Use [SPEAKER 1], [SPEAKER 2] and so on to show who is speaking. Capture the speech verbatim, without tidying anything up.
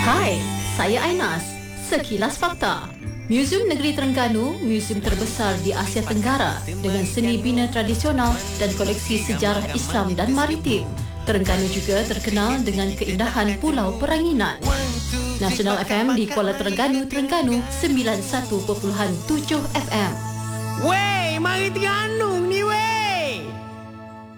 [SPEAKER 1] Hai, saya Ainas. Sekilas Fakta. Muzium Negeri Terengganu, muzium terbesar di Asia Tenggara dengan seni bina tradisional dan koleksi sejarah Islam dan maritim. Terengganu juga terkenal dengan keindahan Pulau Peranginan. Nasional F M di Kuala Terengganu, Terengganu sembilan puluh satu perpuluhan tujuh F M.
[SPEAKER 2] Wey, mari Terengganu!